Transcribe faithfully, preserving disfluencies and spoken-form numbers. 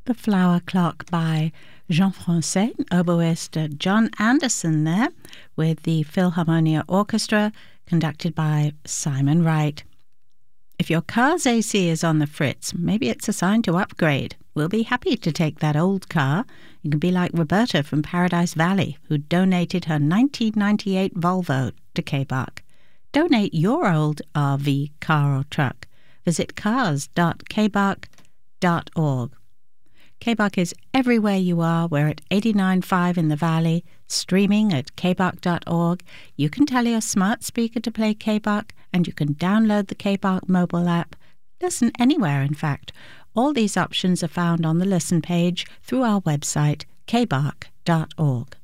The Flower Clock by Jean-François, oboist John Anderson there, with the Philharmonia Orchestra, conducted by Simon Wright. If your car's A C is on the fritz, maybe it's a sign to upgrade. We'll be happy to take that old car. You can be like Roberta from Paradise Valley, who donated her nineteen ninety-eight Volvo to K B A C. Donate your old R V, car or truck. Visit cars dot k b a c dot org. K B A C is everywhere you are. We're at eighty-nine point five in the Valley, streaming at k b a c dot org. You can tell your smart speaker to play K B A C, and you can download the K B A C mobile app. Listen anywhere, in fact. All these options are found on the Listen page through our website, k b a c dot org.